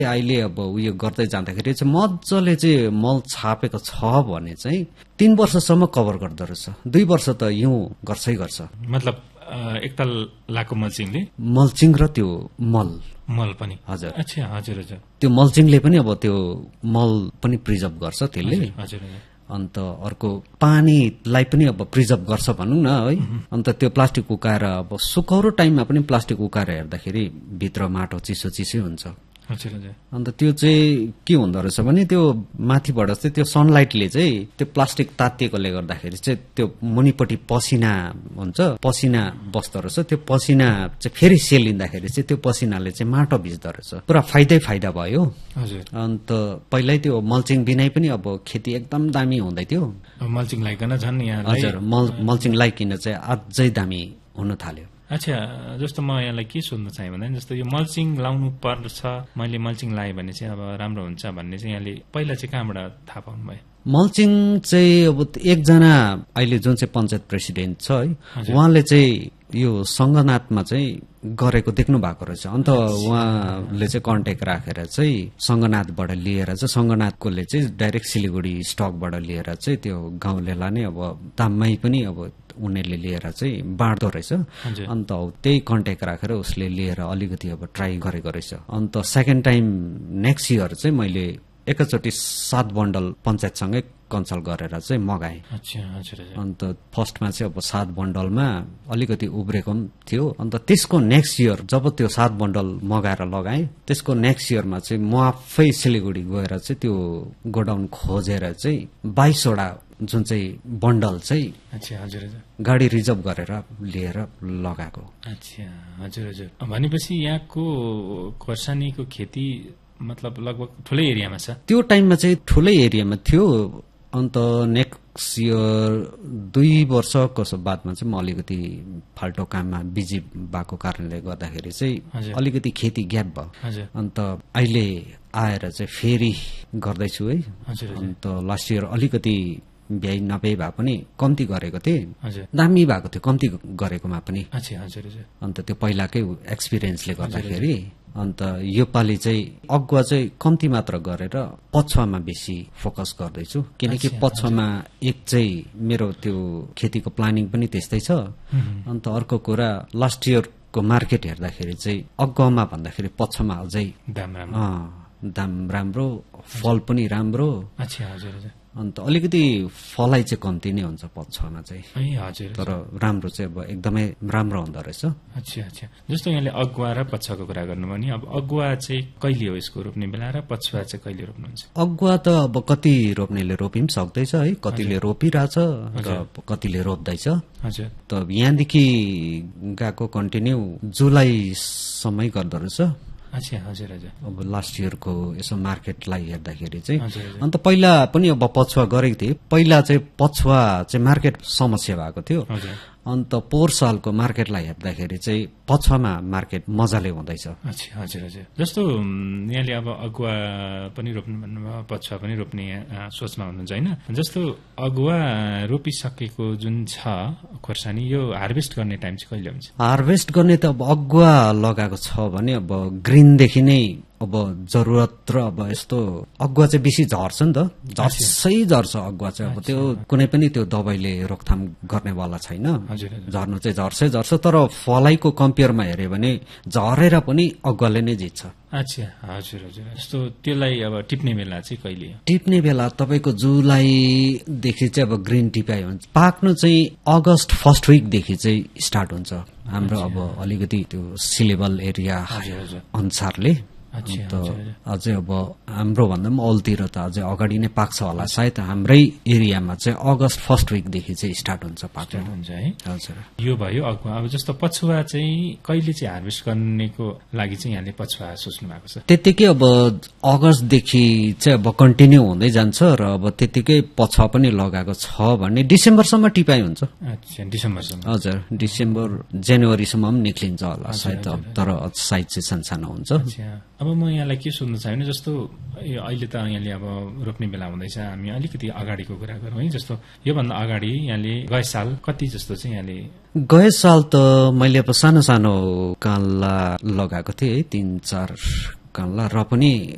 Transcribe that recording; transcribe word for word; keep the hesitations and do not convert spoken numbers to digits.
अहिले अब उयो गर्दै जाँदाखेरि चाहिँ मजाले चाहिँ मल छापेको छ भने चाहिँ तीन वर्षसम्म कभर गर्दो रहेछ। दुई वर्ष त हिउँ गर्छै गर्छ। मतलब एकताल लाको मल्चिङले मल्चिङ र त्यो मल मल पनि हजुर अच्छा हजुर हजुर त्यो मल्चिङले पनि अब त्यो मल पनि प्रिजर्भ गर्छ त्यसले। हजुर अन्त अर्को पानीलाई पनि अब प्रिजर्भ गर्छ भनौँ न है। अन्त त्यो प्लास्टिक उकाएर अब सुकौरो टाइममा पनि प्लास्टिक उकाएर हेर्दाखेरि भित्र माटो चिसो चिसै हुन्छ। अन्त त्यो चाहिँ के हुँदो रहेछ भने त्यो माथिबाट चाहिँ त्यो सनलाइटले चाहिँ त्यो प्लास्टिक तातिएकोले गर्दाखेरि चाहिँ त्यो मुनिपट्टि पसिना हुन्छ, पसिना बस्दो रहेछ। त्यो पसिना चाहिँ फेरि सेलिँदाखेरि चाहिँ त्यो पसिनाले चाहिँ माटो भिज्दो रहेछ। पुरा फाइदै फाइदा भयो। अन्त पहिल्यै त्यो मल्चिङ बिनै पनि अब खेती एकदम दामी हुँदै थियो। मल्चिङ लाइकन झन् यहाँ हजुर मल मल्चिङ लाइकन चाहिँ अझै दामी हुन थाल्यो। अच्छा जस्तो म यहाँलाई के सोध्न चाहेँ भन्दा जस्तो यो मल्चिङ लाउनु पर्छ, मैले मल्चिङ लाएँ भने चाहिँ अब राम्रो हुन्छ भन्ने चाहिँ यहाँले पहिला चाहिँ कहाँबाट थाहा पाउनु भयो? मल्चिङ चाहिँ अब एकजना अहिले जुन चाहिँ पञ्चायत प्रेसिडेन्ट छ है, उहाँले चाहिँ यो सङ्गनाथमा चाहिँ गरेको देख्नु भएको रहेछ। अन्त उहाँले चाहिँ कन्ट्याक्ट राखेर चाहिँ सङ्गनाथबाट लिएर चाहिँ सङ्गनाथकोले चाहिँ डाइरेक्ट सिलगढी स्टकबाट लिएर चाहिँ त्यो गाउँलेलाई नै अब दाममै पनि अब उनीहरूले लिएर चाहिँ बाँड्दो रहेछ। अन्त त्यही कन्ट्याक्ट राखेर उसले लिएर अलिकति अब ट्राई गरेको रहेछ। अन्त सेकेन्ड टाइम नेक्स्ट इयर चाहिँ मैले एकैचोटि सात बन्डल पञ्चायतसँगै कन्सल्ट गरेर चाहिँ मगाएँ। अन्त फर्स्टमा चाहिँ अब सात बन्डलमा अलिकति उब्रेको पनि थियो। अन्त त्यसको नेक्स्ट इयर जब त्यो सात बन्डल मगाएर लगाएँ, त्यसको नेक्स्ट इयरमा चाहिँ म आफै सिलगढी गएर चाहिँ त्यो गोडाउन खोजेर चाहिँ बाइसवटा जुन चाहिँ बन्डल चाहिँ गाडी रिजर्भ गरेर लिएर लगाएको। अच्छा हजुर हजुर। भनेपछि यहाँको खोर्सानीको खेती मतलब लगभग ठुलै एरियामा छ? त्यो टाइममा चाहिँ ठुलै एरियामा थियो। अन्त नेक्स्ट इयर दुई वर्षको बादमा चाहिँ म अलिकति फाल्टो काममा बिजी भएको कारणले गर्दाखेरि चाहिँ अलिकति खेती ग्याप भयो। अन्त अहिले आएर चाहिँ फेरि गर्दैछु है। अन्त लास्ट इयर अलिकति भ्याइ नभ्याइ भए पनि कम्ती गरेको थिएँ, दामी भएको थियो कम्ती गरेकोमा पनि। अन्त त्यो पहिलाकै एक्सपिरियन्सले गर्दाखेरि अन्त यो पालि चाहिँ अगुवा चाहिँ कम्ती मात्र गरेर पछुवामा बेसी फोकस गर्दैछु। किनकि पछुवामा एक चाहिँ मेरो त्यो खेतीको प्लानिङ पनि त्यस्तै छ। अन्त अर्को कुरा लास्ट इयरको मार्केट हेर्दाखेरि चाहिँ अगुवामा भन्दाखेरि पछुवामा अझै दाम राम्रो, दाम राम्रो, फल पनि राम्रो। अन्त अलिकति फलाइ चाहिँ कम्ती नै हुन्छ पछुवामा चाहिँ। तर राम्रो चाहिँ अब एकदमै राम्रो हुँदो रहेछ। अच्छा अच्छा। जस्तो यहाँले अगुवा र पछुवाको कुरा गर्नुभयो नि, अब अगुवा चाहिँ कहिले हो यसको रोप्ने बेला र पछुवा चाहिँ कहिले रोप्नुहुन्छ? अगुवा त अब कति रोप्नेले रोपि पनि सक्दैछ है, कतिले रोपिरहेछ र कतिले रोप्दैछ। त यहाँदेखि गएको कन्टिन्यू जुलाईसम्मै गर्दो रहेछ। अच्छा हजुर हजुर। अब लास्ट इयरको यसो मार्केटलाई हेर्दाखेरि चाहिँ अन्त पहिला पनि अब पछुवा गरेको थिएँ। पहिला चाहिँ पछुवा चाहिँ मार्केट समस्या भएको थियो। अन्त पोहोर सालको मार्केटलाई हेर्दाखेरि चाहिँ पछुवामा मार्केट मजाले हुँदैछ। अच्छा हजुर हजुर। जस्तो यहाँले अब अगुवा पनि रोप्नु भन्नुभयो, पछुवा पनि रोप्ने सोचमा हुनुहुन्छ होइन? जस्तो अगुवा रोपिसकेको जुन छ खोर्सानी, यो हार्भेस्ट गर्ने टाइम चाहिँ कहिले हुन्छ? हार्भेस्ट गर्ने त अब अगुवा लगाएको छ भने अब ग्रिनदेखि नै अब जरुरत र अब यस्तो अगुवा चाहिँ बेसी झर्छ नि त, झर्सै झर्छ अगुवा चाहिँ। अब त्यो कुनै पनि त्यो दबाईले रोकथाम गर्नेवाला छैन, झर्नु चाहिँ झर्सै झर्छ। तर फलाइको कम्पेयरमा हेऱ्यो भने झरेर पनि अगुवाले नै जित्छ। अच्छा हजुर हजुर। जस्तो त्यसलाई अब टिप्ने बेला चाहिँ कहिले? टिप्ने बेला तपाईँको जुलाईदेखि चाहिँ अब ग्रिन टिपाइ हुन्छ। पाक्नु चाहिँ अगस्त फर्स्ट विकदेखि चाहिँ स्टार्ट हुन्छ हाम्रो अब अलिकति त्यो सिलेबल एरिया अनुसारले। अन्त अझै अब हाम्रो भन्दा पनि अल्तिर त अझै अगाडि नै पाक्छ होला सायद। हाम्रै एरियामा चाहिँ अगस्त फर्स्ट विकदेखि चाहिँ स्टार्ट हुन्छ पाक्नु हुन्छ है। हजुर यो भयो अगुवा। अब जस्तो पछुवा चाहिँ कहिले चाहिँ हार्भेस्ट गर्नेको लागि चाहिँ यहाँले पछुवा सोच्नु भएको छ? त्यतिकै अब अगस्तदेखि चाहिँ अब कन्टिन्यू हुँदै जान्छ र अब त्यतिकै पछुवा पनि लगाएको छ भने डिसेम्बरसम्म टिपाइ हुन्छ। अच्छा डिसेम्बरसम्म? हजुर डिसेम्बर जनवरीसम्म पनि निक्लिन्छ होला सायद, तर साइज चाहिँ सानसानो हुन्छ। अब म यहाँलाई के सोध्न चाहे भने जस्तो अहिले त यहाँले अब रोप्ने बेला हुँदैछ, हामी अलिकति अगाडिको कुरा गरौँ है। जस्तो योभन्दा अगाडि यहाँले गए साल कति जस्तो चाहिँ यहाँले? गए साल त मैले अब सानो सानो कान्ला लगाएको थिएँ है, तीन चार कान्ला, र पनि